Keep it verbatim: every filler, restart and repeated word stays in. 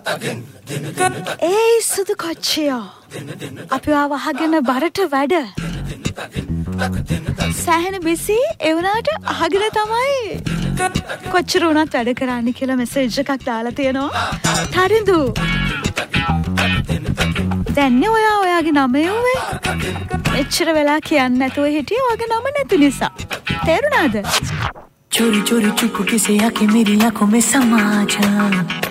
ඒ සුදු කොච්චියෝ අපි ආව අහගෙන බරට වැඩ සෑහෙන බිසි ඒ වුණාට අහගෙන තමයි කොච්චර වුණත් වැඩ කරන්න කියලා මෙසේජ් එකක් දාලා තියෙනවා. තරිඳු දැන්නේ ඔයා ඔයාගේ නම යුවේ එච්චර වෙලා කියන්නේ නැතුව හිටියේ ඔයාගේ නම නැති නිසා. තේරුණාද? चोरी चोरी चुपके से आके मेरी आंखों में समा जा